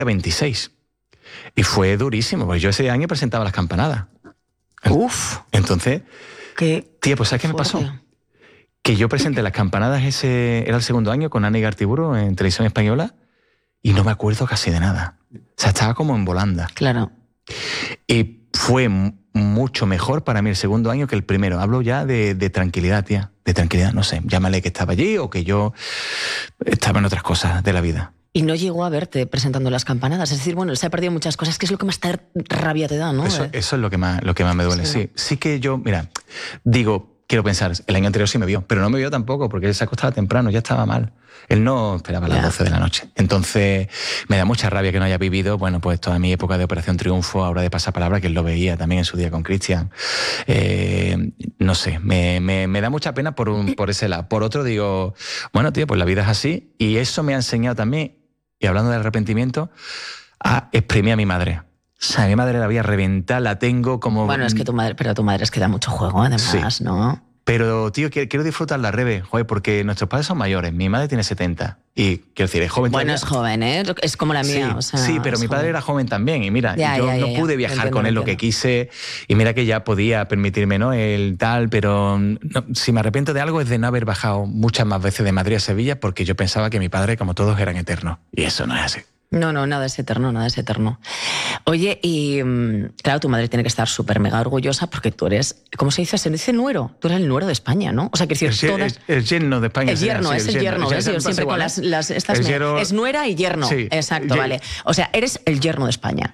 26. Y fue durísimo, porque yo ese año presentaba las campanadas. Uf. Entonces, tía, pues ¿sabes qué me pasó? Que yo presenté las campanadas, era el segundo año, con Ana Igartiburu en Televisión Española, y no me acuerdo casi de nada. O sea, estaba como en volanda. Claro. Y fue mucho mejor para mí el segundo año que el primero. Hablo ya de tranquilidad, tía. De tranquilidad, no sé. Llámale que estaba allí o que yo estaba en otras cosas de la vida. Y no llegó a verte presentando las campanadas. Es decir, bueno, se ha perdido muchas cosas, que es lo que más rabia te da, ¿no? Eso es lo que más me duele, sí. Sí que yo, mira, quiero pensar, el año anterior sí me vio, pero no me vio tampoco porque él se acostaba temprano, ya estaba mal. Él no esperaba a las 12 de la noche. Entonces, me da mucha rabia que no haya vivido, bueno, pues toda mi época de Operación Triunfo, ahora de Pasapalabra, que él lo veía también en su día con Cristian. No sé, me da mucha pena por ese lado. Por otro digo, bueno, tío, pues la vida es así, y eso me ha enseñado también, y hablando del arrepentimiento, a exprimir a mi madre. O sea, a mi madre la voy a reventar, la tengo como... Bueno, es que tu madre es que da mucho juego, además, sí. ¿no? Pero, tío, quiero disfrutar la Rebe, joder, porque nuestros padres son mayores. Mi madre tiene 70. Y, quiero decir, es joven Bueno, todavía. es joven, ¿eh? Es como la mía. Sí, o sea, sí, pero mi padre era joven también. Y mira, yo no pude viajar entiendo, con él lo que quise. Y mira que ya podía permitirme, ¿no? El tal, pero si me arrepiento de algo es de no haber bajado muchas más veces de Madrid a Sevilla, porque yo pensaba que mi padre, como todos, eran eternos. Y eso no es así. No, nada es eterno, nada es eterno. Oye, y claro, tu madre tiene que estar súper mega orgullosa porque tú eres, ¿cómo se dice? Se dice nuero. Tú eres el nuero de España, ¿no? O sea, que decir, todas... El yerno de España. El yerno, es el yerno. ¿Ves? Yo siempre con estas... Es nuera y yerno. Sí, exacto, vale. O sea, eres el yerno de España.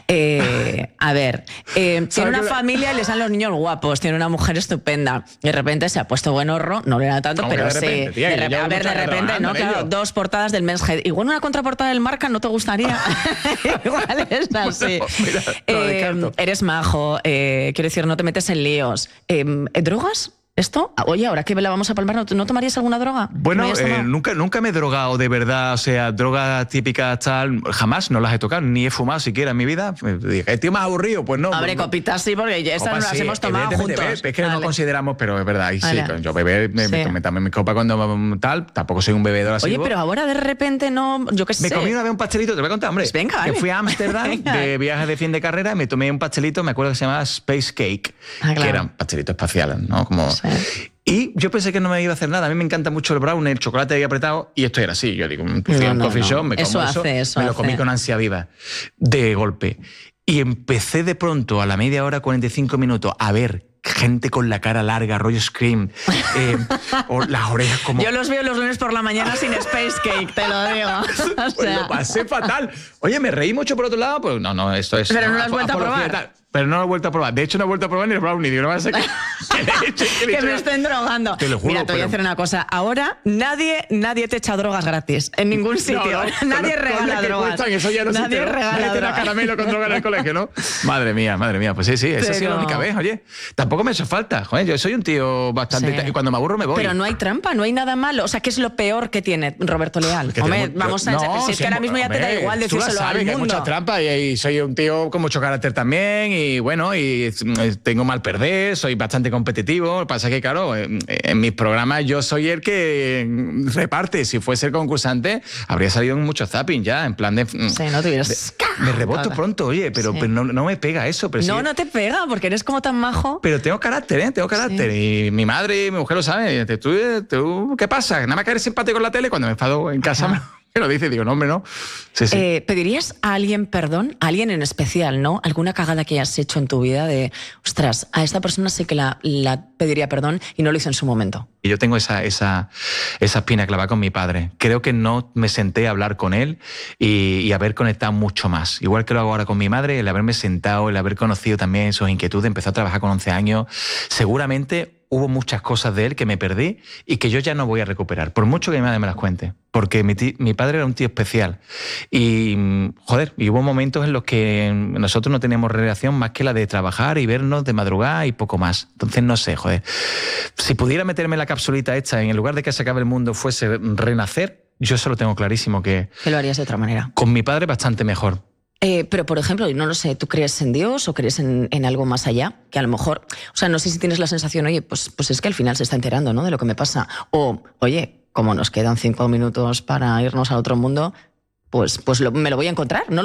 A ver, tiene una familia y le salen los niños guapos, tiene una mujer estupenda. De repente se ha puesto buen horro, no le da tanto, pero sí. De repente, ¿no? Claro, 2 portadas del Men's Health. Igual una contraportada del Marca no te gustaría. Igual es así. Bueno, mira, eres majo, quiero decir, no te metes en líos. ¿Drogas? ¿Esto? Oye, ahora que la vamos a palmar, ¿no tomarías alguna droga? Bueno, nunca me he drogado de verdad, o sea, drogas típicas tal, jamás no las he tocado, ni he fumado siquiera en mi vida. Dije, tío, más aburrido, pues no. Abre copitas, sí, porque ya estas no las hemos tomado juntos. Es que no consideramos, pero es verdad, y sí, yo beber, me tomé también mi copa cuando tal, tampoco soy un bebedor así. Oye, pero ahora de repente no, yo qué sé. Me comí una vez un pastelito, te voy a contar, hombre. Pues venga, que fui a Ámsterdam de viaje de fin de carrera, me tomé un pastelito, me acuerdo que se llamaba Space Cake, que eran pastelitos espaciales, ¿no? Como... Sí. Y yo pensé que no me iba a hacer nada. A mí me encanta mucho el brownie, el chocolate ahí apretado, y esto era así. Yo digo, fui a un coffee shop, me como eso, me lo comí con ansia viva, de golpe. Y empecé de pronto, a la media hora, 45 minutos, a ver gente con la cara larga, rollo Scream, o las orejas como... Yo los veo los lunes por la mañana sin Space Cake, te lo digo. O sea... Pues lo pasé fatal. Oye, me reí mucho por otro lado, pues no, esto es... Pero no lo has vuelto a probar. Pero no lo he vuelto a probar. De hecho, no he vuelto a probar ni el brownie. Digo, no va a ser que me estén drogando. Te lo juro. Mira, te voy a decir una cosa. Ahora nadie te echa drogas gratis. En ningún sitio. Nadie regala drogas. Eso ya no nadie regala drogas. Caramelo con droga en el colegio, ¿no? Madre mía. Pues sí. Esa ha sido la única vez, oye. Tampoco me ha hecho falta. Joder, yo soy un tío bastante... Sí. Y cuando me aburro me voy. Pero no hay trampa, no hay nada malo. O sea, ¿qué es lo peor que tiene Roberto Leal? Hombre, vamos a... Si es que ahora mismo ya te da igual decírselo al mundo. Que hay mucha trampa y soy un tío con mucho carácter también y bueno, y tengo mal perder, soy bastante competitivo. Lo que pasa es que, claro, en mis programas yo soy el que reparte. Si fuese el concursante, habría salido en muchos zapping ya, en plan de... Sí, no tuvieras... Me reboto pronto, oye, pero no me pega eso. Pero no te pega, porque eres como tan majo. Pero tengo carácter, tengo carácter. Sí. Y mi madre y mi mujer lo saben. ¿Tú qué pasa? Nada más que eres simpático en la tele, cuando me enfado en casa... Me lo dice y digo, no, hombre, no. Sí. ¿Pedirías a alguien perdón? A alguien en especial, ¿no? ¿Alguna cagada que hayas hecho en tu vida de, ostras, a esta persona sé que la pediría perdón y no lo hizo en su momento? Y yo tengo esa espina clavada con mi padre. Creo que no me senté a hablar con él y haber conectado mucho más. Igual que lo hago ahora con mi madre, el haberme sentado, el haber conocido también sus inquietudes. Empezó a trabajar con 11 años. Seguramente hubo muchas cosas de él que me perdí y que yo ya no voy a recuperar, por mucho que mi madre me las cuente. Porque mi padre era un tío especial. Y, joder, y hubo momentos en los que nosotros no teníamos relación más que la de trabajar y vernos de madrugada y poco más. Entonces, no sé, joder. Si pudiera meterme la capsulita esta, en lugar de que se acabe el mundo fuese renacer, yo eso lo tengo clarísimo que... Que lo harías de otra manera. Con mi padre bastante mejor. Pero, por ejemplo, no lo sé, ¿tú crees en Dios o crees en algo más allá? Que a lo mejor, o sea, no sé si tienes la sensación, oye, pues es que al final se está enterando, ¿no?, de lo que me pasa. O, oye, como nos quedan 5 minutos para irnos al otro mundo, pues me lo voy a encontrar. No